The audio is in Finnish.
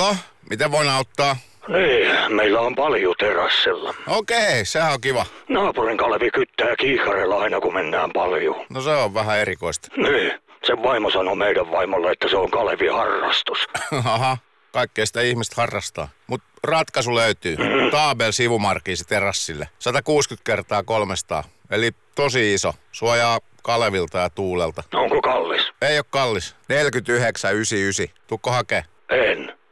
No, miten voin auttaa? Niin, meillä on paljon terassilla. Okei, sehän on kiva. Naapurin Kalevi kyttää kiikarella aina kun mennään paljon. No se on vähän erikoista. Niin, sen vaimo sanoi meidän vaimolle, että se on Kalevin harrastus. Aha, kaikkea sitä ihmistä harrastaa. Mut ratkaisu löytyy. Taabel sivumarkiisi terassille. 160 kertaa 300. Eli tosi iso. Suojaa Kalevilta ja tuulelta. Onko kallis? Ei oo kallis. 49,99. Tukko hakee? En.